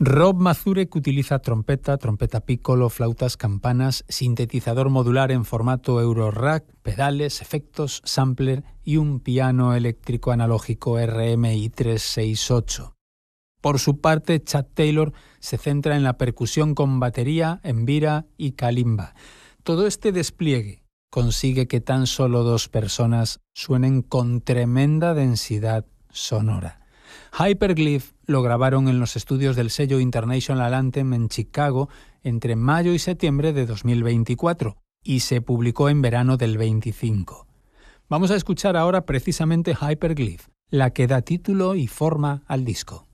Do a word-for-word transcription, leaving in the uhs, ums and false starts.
Rob Mazurek utiliza trompeta, trompeta piccolo, flautas, campanas, sintetizador modular en formato Eurorack, pedales, efectos, sampler y un piano eléctrico analógico R M I trescientos sesenta y ocho. Por su parte, Chad Taylor se centra en la percusión con batería, embira y kalimba. Todo este despliegue consigue que tan solo dos personas suenen con tremenda densidad sonora. Hyperglyph lo grabaron en los estudios del sello International Anthem en Chicago entre mayo y septiembre de dos mil veinticuatro y se publicó en verano del veinticinco. Vamos a escuchar ahora precisamente Hyperglyph, la que da título y forma al disco.